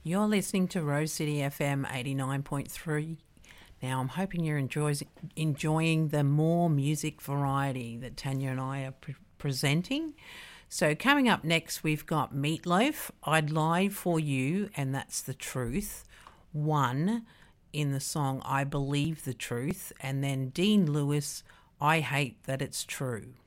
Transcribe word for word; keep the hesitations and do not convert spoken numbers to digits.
You're listening to Rose City F M eighty-nine point three. Now, I'm hoping you're enjoys, enjoying the more music variety that Tanya and I are pre- presenting. So coming up next, we've got Meatloaf, I'd Lie For You, and That's the Truth. One in the song I Believe the Truth. And then Dean Lewis, I Hate That It's True.